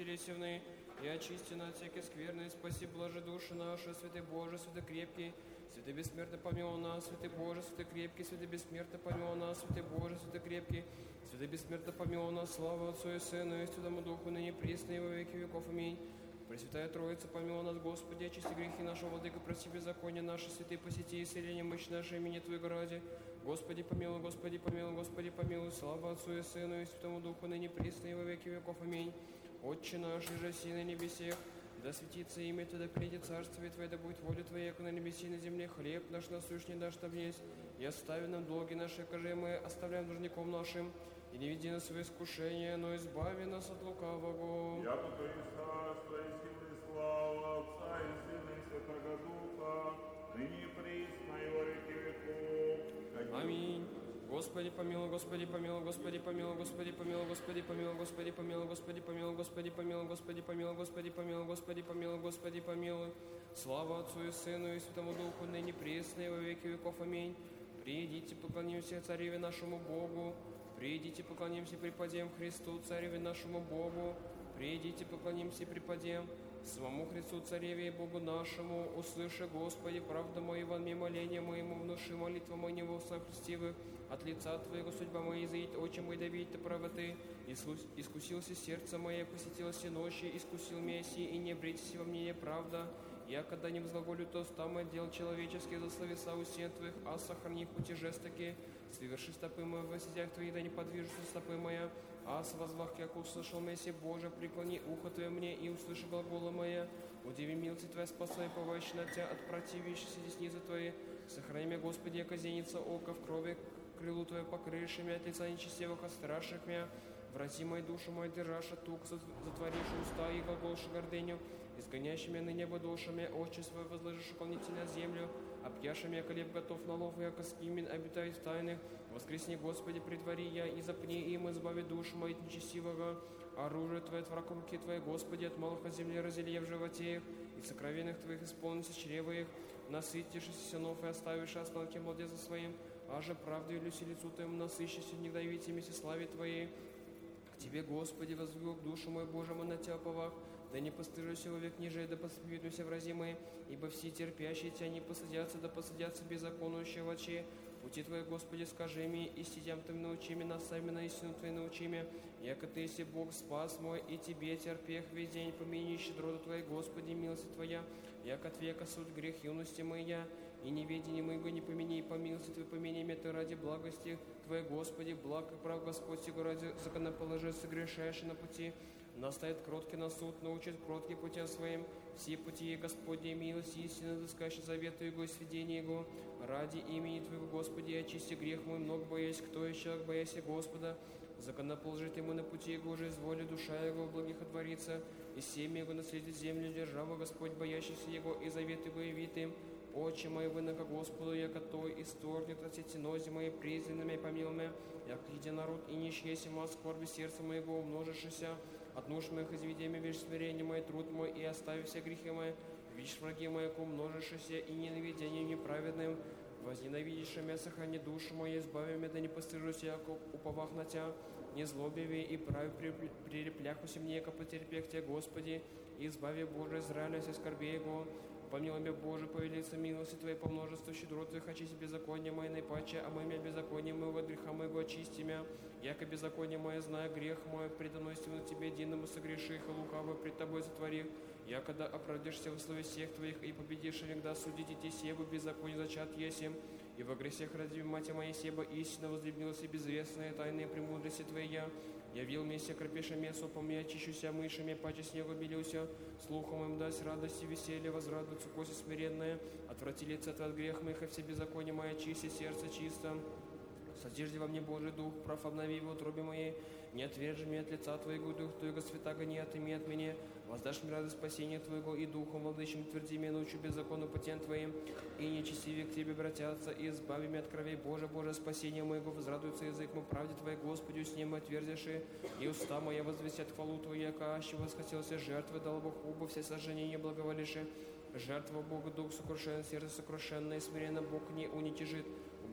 святители севны, и очисти нас от всякой скверны, спаси, блажи души наши, святый Боже, святый крепкий, святый бессмертный помилуй нас, святый Боже, святый крепкий, святый бессмертный помилуй нас, святый Боже, святый крепкий, святый бессмертный помилуй нас, слава Отцу и Сыну и Святому Духу, ныне присно и во веки веков. Аминь. Пресвятая Троица, помилуй нас, Господи, очисти грехи нашего, Владыка, прости беззакония наши, святые посети и исцеление мощь нашей имени Твоего ради. Господи, помилуй, Господи, помилуй, Господи, помилуй, слава Отцу и Сыну и Святому Духу, ныне присно и во веки веков. Аминь. Отче наш, же си на небесех, да светится имя Твое, да придет царствие Твое, да будет воля Твоя, как на небесе и на земле. Хлеб наш насущный дашь нам есть, и остави нам долги наши, каже мы оставляем должником нашим, и не веди нас в искушение, но избави нас от лукавого. Яко Твое царство и сила и слава Отца и Сына и Святого Духа, ныне присно и во веки веков. Аминь. Господи помилуй, Господи помилуй, Господи помилуй, Господи помилуй, Господи помилуй, Господи помилуй, Господи помилуй, Господи помилуй, Господи помилуй, Господи помилуй, Господи помилуй, Господи помилуй. Слава Отцу и Сыну и Святому Духу, ныне присно и во веки веков. Аминь. Придите, поклонимся Цареве нашему Богу. Придите, поклонимся, преподем Христу, Цареве нашему Богу. Придите, поклонимся, преподем самому Христу, Цареве и Богу нашему. Услыши, Господи, правду мою, во мне моление моему, внуши молитву моего сохристивых. От лица Твоего судьба моя изъедет, очи мои да видит правоты. Искусился сердце мое, посетилось ночи, искусил Мессии, и не брейтесь во мне неправда. Я, когда не возглаголю, то уста мой дел человеческие, за словеса у стен Твоих, а сохрани пути жестокие. Соверши стопы мои во сетях Твоих, да не подвижутся стопы моя. А с возвах, как услышал Мессия Божий, преклони ухо Твое мне и услыши глагола моя. Удиви милости Твоя, спасай, повыщи на Тебя от противящейся десницы Твоей. Сохрани меня, Господи, яко зеница ока в крови, крылу Твое покрыши меня, от лица нечестивых, от страшных меня. Врази мою душу мою, держаша тук, затворишь уста и глаголши гордыню, изгонящими на небо душами, очи свои возложишь уклонить на землю, объяшами, яко лев готов на лов, яко скимин обитает в тайных. Воскресни, Господи, предвари я, и запни им, избави душу мою от нечестивого. Оружие Твое от враг руки Твоей, Господи, от малых от земли разелье в животе их, и сокровенных Твоих исполнится чрева их. Насытишься сынов и оставишь останки младенца своим, аже правду и люси лицу Твоему насыщися, не давите вместе славе Твоей. К Тебе, Господи, возвел душу мою, Боже мой, на Тебя повах, да не постыжуся вовек ниже, да посмеются врази мои, ибо все терпящие Тебя не посадятся, да посадятся беззаконующие в очи. Пути Твои, Господи, скажи мне, и стезям Твоим научи меня, сами на истину Твою научи меня, яко Ты, если Бог, спас мой, и Тебе терпех весь день, помяни щедроты Твоей, Господи, милость Твоя, яко от века суть грех юности моя, и неведение моего не помяни, и по милости Твоей помяни меня, Ты ради благости Твоей, Господи, благ и прав Господь, Сего ради законоположи, согрешаешь на пути. Наставит кроткий на суд, научит кроткий путям своим. Все пути Господней милости, истинно взыскаешь завету Его и сведения Его. Ради имени Твоего, Господи, очисти грех мой, много боясь, кто есть человек, боясь Господа. Законоположит Ему на пути Его, уже изволи душа Его в благих отворится. И семя Его наследит землю, держава Господь, боящийся Его, и завет Его явит им. Очи мои вынока Господу, яко Той исторгнет от сети нози мои, презренными помилуй, яко единород и нищесим от скорби сердца моего умножишься, от нужд моих изведения вещь смирение мой, труд мой, и остави все грехи мои, видишь враги мои, умножишься, и ненавидением неправедным, возненавидишь меня, сохрани душу мою, избави меня, да не постыжусь, яко уповах на Тебя, не злобиви и прави прирепляхуся мне, яко потерпех Тебя, Господи, и избави, Боже, Израиля, все скорби Его. Помилуй меня, Боже, повелится милости Твоей по множеству щедрот Твоих, очисти беззаконие мое наипаче, а мы меня беззаконие моего от греха моего очисти меня. Яко беззаконие мое, зная грех мой, предано истину Тебе, единому согреших, и лукаво пред Тобой затворив. Я, когда оправдишься в слове всех Твоих, и победишь иногда судить и Себу, беззаконие зачат есим, и во грехах разве мать моя Себа истинно возлюбилась и безвестная тайные премудрости Твоя. Явил месте крепеше место, помня очищуся мышами, паче снегу белюся, слухом им даст радость и веселье, возрадуются коси смиренные, отврати лица от грех моих, и все беззакония моя, чисти сердце чисто. Содержи во мне Божий Дух, прав обнови его утробе моей, не отвержи меня от лица Твоего, Дух Твоего святаго не отыми от меня, воздашь мне радость спасения Твоего, и Духом владычим тверди меня, научу беззаконным путям Твоим, и нечестивее к Тебе обратятся, и избави меня от кровей Боже, Боже, спасение моего, возрадуется язык мой правде Твоей, Господи, с ним отверзиши, и уста моя возвестят хвалу Твою, яко аще восхотелся жертвы, дал Бог убо, все сожжения благоволиши. Жертва Бога, Дух сокрушен, сердце сокрушенное, смиренно Бог не уничижит.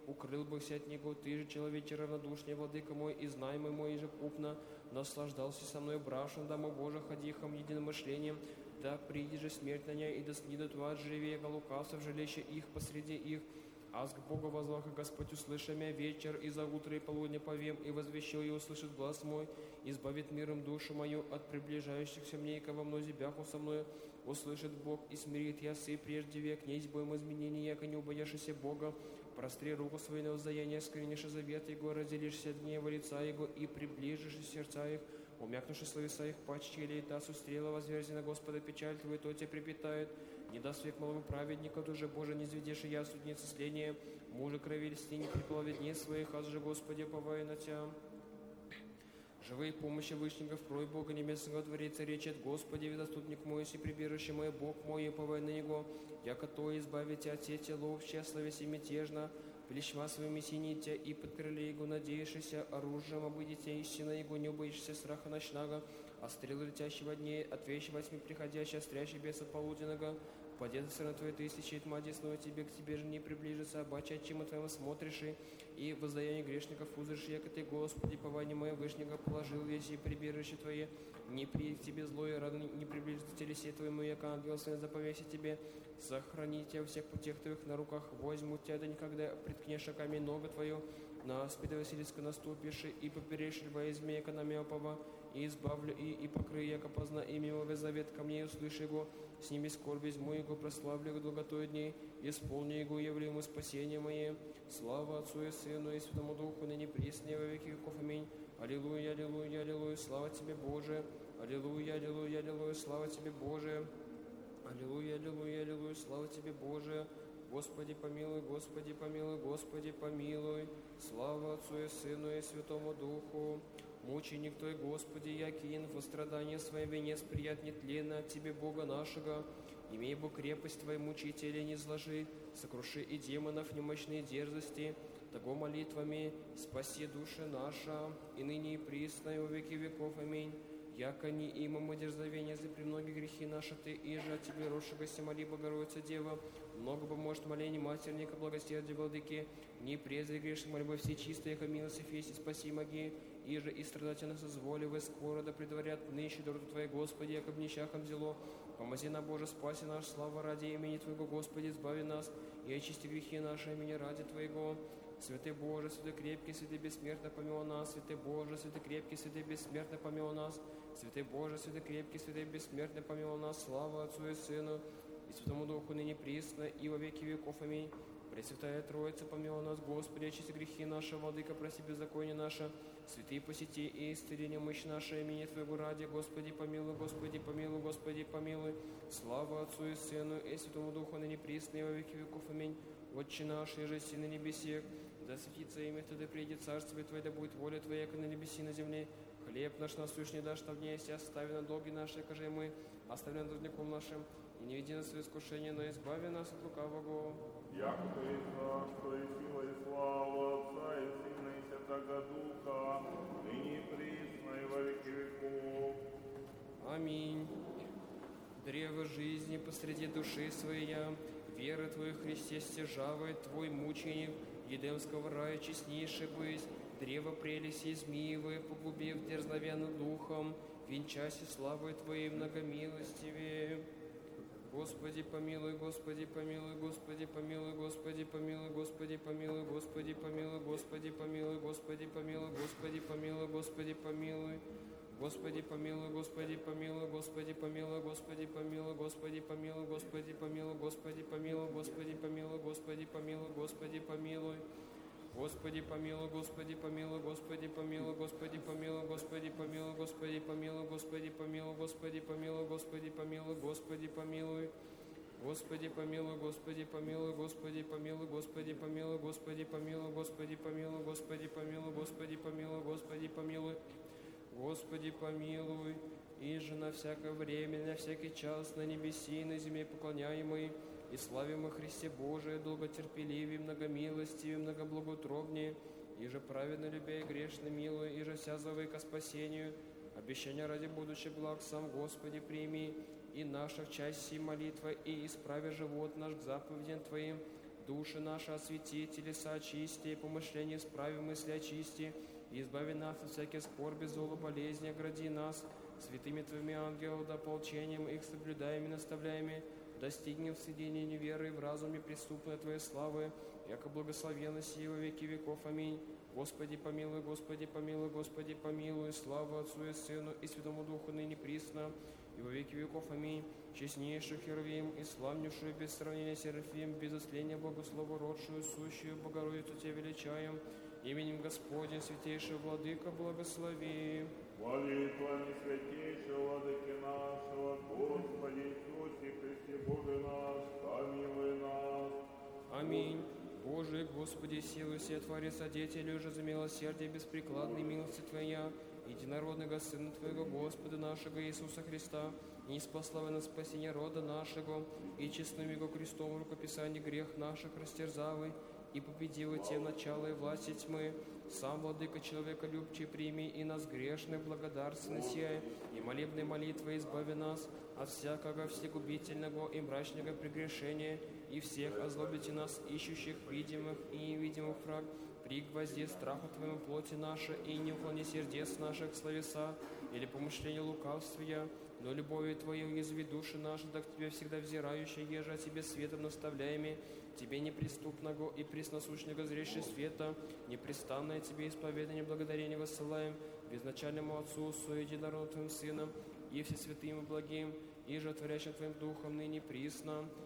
укрыл бы вся от него. Ты же, человече равнодушный, владыка мой, и знай мой же купно, наслаждался со мной бравшим, да мой Боже, ходихом единым мышлением, да придет же смерть на ней, и да снидут вас живее лукавцев, жалеще их посреди их. Аз к Богу возлаха Господь, услыши меня вечер, и за утро и полудня повем, и возвещу, и услышит глаз мой, избавит миром душу мою от приближающихся мне, и ко во мнозе бяху со мною, услышит Бог, и смирит ясы прежде век, не избоем изменений, яко не убояшися Бога, простри руку свою на воздаяние, скрынешь завет Его, разделишься от гнева лица Его, и приближишь сердца их, умякнувши словеса их, почти или та сустрела, возверзи на Господа печаль Твою, то тебя припитает. Не даст век малому праведника, тоже Боже, не зведешь, и я судница сления, мужа крови льсти не приплавит дней своих, аз же, Господи, уповаю на Тя. Живые помощи вышников, крой Бога небесного дворца, речет Господи, заступник мой, си прибежище мое, Бог мой, уповай на Него, яко то избавить от сети лов, счастливе мятежно, плещма своими сините, и под крыле Его надеешься, оружием обыдите, истина Его, не убоишься страха ночного, а стрелы летящего дней, от вещи восьми приходящей, острящий беса полуденного, подедутся на твои тысячи, и тьма десную тебе, к тебе же не приближится, обаче, чем твоему смотришь, и воздаяние грешников узришь, яко ты, Господи, пование мое вышнего положил весь и прибежище Твое, не приедет к тебе злое, рано не приближится телесе Твоему, яко ангел свой заповеси тебе, сохрани тебя во всех путях Твоих, на руках возьмут тебя, да никогда приткнешь камень ногу Твою, на аспида Василиска наступишь, и поперешь льва и змея канамя опова, и избавлю, и покрый, яко позна имя его завет ко мне, услыши его, сними скорбь, возьму его, прославлю его долготою дней, исполни его, явлю ему спасение мое. Слава Отцу и Сыну и Святому Духу, ныне присно и во веки веков. Аминь. Аллилуйя, аллилуйя, аллилуйя, слава Тебе, Боже. Аллилуйя, аллилуйя, аллилуйя, слава Тебе, Боже. Аллилуйя, аллилуйя, аллилуйя, слава Тебе, Боже. Господи, помилуй, Господи, помилуй, Господи, помилуй. Слава Отцу и Сыну и Святому Духу. Мученик Твой, Господи, якин, во страдания своем венец прият нетленно от Тебе, Бога нашего. Имей Бог крепость Твоей, мучителя не зложи, сокруши и демонов немощные дерзости, того молитвами спаси души наша, и ныне и присно, и во веки веков. Аминь. Яко не имamo дерзновения за премногие грехи наши, Ты, иже от Тебе рошегося, моли, Богородица Дева, много бы может молений матерника, благосердия владыки, не презри грешных мольбы все чистые, ко милости феси, спаси моги, иже и страдательно созволивай, скоро да предварят нынче дорогу Твоей, Господи, яко нищахам зело, помози нам, Боже, спаси наш, слава ради имени Твоего, Господи, избави нас, и очисти грехи наши, имени ради Твоего. Святый Боже, святый крепкий, святый бессмертно помилуй нас, святый Боже, святый крепкий, святый бессмертно помилуй нас, святый Боже, святый крепкий, святый бессмертно помилуй нас, слава Отцу и Сыну и Святому Духу, ныне присно и во веки веков. Аминь. Пресвятая Троица, помилуй нас, Господи, очисти грехи наши, владыка, прости беззаконие наше, святые посети и исцели немощь наше, имени Твоего ради, Господи, помилуй, Господи, помилуй, Господи, помилуй. Слава Отцу и Сыну и Святому Духу, ныне присно и во веки веков. Аминь. Отче наш, еже си на небесех, да светится имя Твое, да придет царствие Твое, да будет воля Твоя, как на небеси на земле. Хлеб наш насущный дашь нам днесь, и остави на долги наши, каже мы, оставляем должником нашим, и не веди нас в искушение, но избави нас от лукавого. Яко то есть царство и сила и слава Отца и Сына и Святого Духа, ныне и присно и во веки веков. Аминь. Древо жизни посреди души своей, вера Твою Христе стяжавает, Твой мученик, Едемского рая честнейший быть, древо прелести змеевые, погубив дерзновенно духом, венчаси славой Твоей многомилостивее. Господи, помилуй, Господи, помилуй, Господи, помилуй, Господи, помилуй, Господи, помилуй, Господи, помилуй, Господи, помилуй, Господи, помилуй, Господи, помилуй, Господи, помилуй. Господи, помилуй, Господи, помилуй, Господи, помилуй, Господи, помилуй, Господи, помилуй, Господи, помилуй, Господи, помилуй, Господи, помилуй, Господи, помилуй, Господи, помилуй. Господи, помилуй, Господи, помилуй, Господи, помилуй, Господи, помилуй, Господи, помилуй, Господи, помилуй, Господи, помилуй, Господи, помилуй, Господи, помилуй, Господи, помилуй. Господи, помилуй, Господи, помилуй, Господи, помилуй, Господи, помилуй, Господи, помилуй, Господи, помилуй, Господи, помилуй, Господи, помилуй, Господи, помилуй. Господи, помилуй, и же на всякое время, на всякий час, на небеси и на земле поклоняемый, и славим о Христе Божие, долготерпеливее, многомилостивее, многоблагоутробнее, и же праведно любя и грешно милуй, и же вся зовы ко спасению, обещания ради будущих благ сам Господи прими, и наша в части молитва, и исправи живот наш к заповедям Твоим, Души наши освети, телеса очисти, помышления справи, мысли очисти, и избави нас от всяких скорби, зло, болезни, огради нас святыми Твоими ангелов, да ополчением их соблюдаем и наставляеми, достигнем в соединении веры и в разуме преступной Твоей славы, яко благословенно сии во веки веков. Аминь. Господи, помилуй, Господи, помилуй, Господи, помилуй. Слава Отцу и Сыну и Святому Духу, ныне присно, и во веки веков. Аминь. Честнейший Херувим и славнейшую без сравнения Серафим, без осления Богослову родшую, сущую Богородицу Тебя величаем, именем Господним, святейший Владыка, благослови. Молитвами святейшего Владыки нашего, Господи Иисусе Христе Боже наш, помилуй нас. Аминь. Боже, Господи, силы все Творец, одетелю же за милосердие беспрекладной милости Твоя, единородного Сына Твоего, Господа нашего Иисуса Христа, и спасла на спасение рода нашего, и честным Его крестом рукописание грех наших растерзавы, и победила тем начало и власти тьмы. Сам, Владыка человеколюбчий, прими и нас грешных благодарственно сия, и молебной молитвой избави нас от всякого всегубительного и мрачного прегрешения, и всех озлобите нас, ищущих видимых и невидимых враг, пригвозди страху Твоему плоти нашей, и не уклони сердец наших словеса, или помышления лукавствия, но любовью Твоей уязви души наши, да к Тебе всегда взирающие, еже о Тебе светом наставляеми, Тебе неприступного и пресносущного зреща света, непрестанное Тебе исповедание благодарение воссылаем, безначальному Отцу, соединородным Твоим Сыном, и всесвятым и благим, и же творящим Твоим Духом, ныне присно,